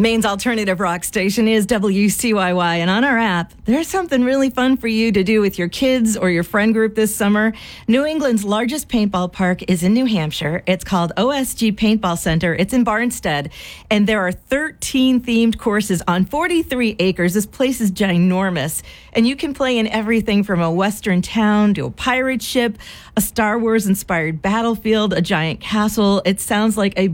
Maine's alternative rock station is WCYY, and on our app, there's something really fun for you to do with your kids or your friend group this summer. New England's largest paintball park is in New Hampshire. It's called OSG Paintball Center. It's in Barnstead, and there are 13 themed courses on 43 acres. This place is ginormous, and you can play in everything from a western town to a pirate ship, a Star Wars-inspired battlefield, a giant castle. It sounds like a